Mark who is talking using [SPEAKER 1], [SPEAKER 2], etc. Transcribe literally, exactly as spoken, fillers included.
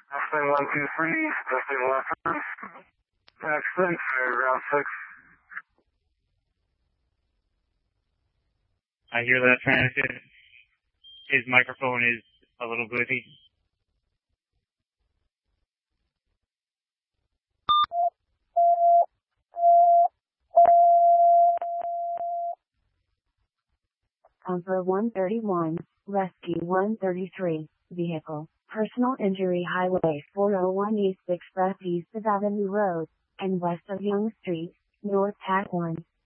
[SPEAKER 1] Testing one, two, three. Testing one, three. Excellent. Ground six.
[SPEAKER 2] I hear that, Transit. His microphone is a little glitchy.
[SPEAKER 3] Comfort one thirty-one, Rescue one thirty-three, Vehicle, Personal Injury Highway four oh one East Express east of Avenue Road, and west of Young Street, North Hat one.